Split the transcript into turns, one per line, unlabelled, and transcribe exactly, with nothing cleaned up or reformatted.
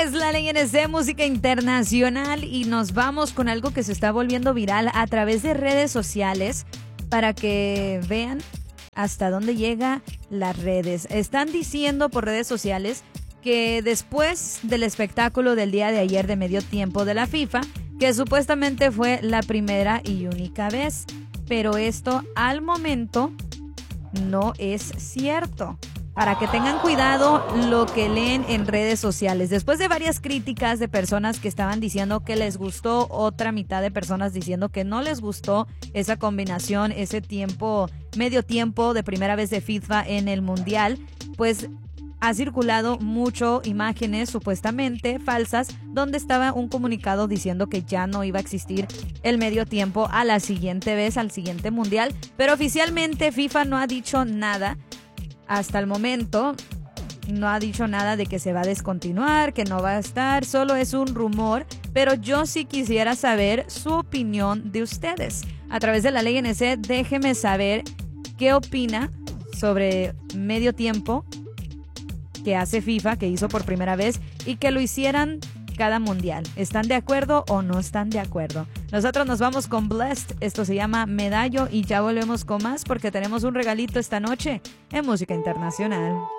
Es la ley N S, música internacional, y nos vamos con algo que se está volviendo viral a través de redes sociales para que vean hasta dónde llega las redes. Están diciendo por redes sociales que después del espectáculo del día de ayer de medio tiempo de la FIFA, que supuestamente fue la primera y única vez, pero esto al momento no es cierto. Para que tengan cuidado lo que leen en redes sociales. Después de varias críticas de personas que estaban diciendo que les gustó, otra mitad de personas diciendo que no les gustó esa combinación, ese tiempo, medio tiempo de primera vez de FIFA en el Mundial, pues ha circulado mucho imágenes supuestamente falsas donde estaba un comunicado diciendo que ya no iba a existir el medio tiempo a la siguiente vez, al siguiente Mundial, pero oficialmente FIFA no ha dicho nada. Hasta el momento no ha dicho nada de que se va a descontinuar, que no va a estar, solo es un rumor, pero yo sí quisiera saber su opinión de ustedes. A través de la ley N S, déjeme saber qué opina sobre medio tiempo que hace FIFA, que hizo por primera vez y que lo hicieran cada mundial. ¿Están de acuerdo o no están de acuerdo? Nosotros nos vamos con Blessed. Esto se llama Medallo y ya volvemos con más porque tenemos un regalito esta noche en Música Internacional.